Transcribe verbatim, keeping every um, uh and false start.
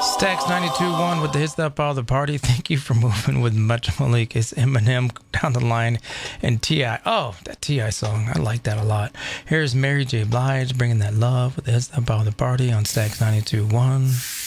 Stax ninety-two point one with the hits that follow the party. Thank you for moving with Much Malik. It's Eminem down the line and T I Oh, that T I song. I like that a lot. Here's Mary J. Blige bringing that love with the hits that follow the party on Stax ninety-two point one.